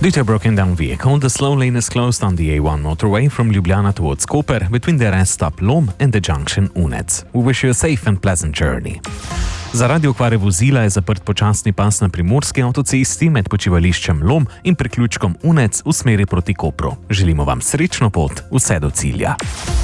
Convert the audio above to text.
Due to a broken down vehicle, the slow lane is closed on the A1 motorway from Ljubljana towards Koper between the rest stop Lom and the junction Unec. We wish you a safe and pleasant journey. Zaradi okvare vozila je zaprt počasni pas na primorski avtocesti med počivališčem Lom in priključkom Unec v smeri proti Kopru. Želimo vam srečno pot, vse do cilja.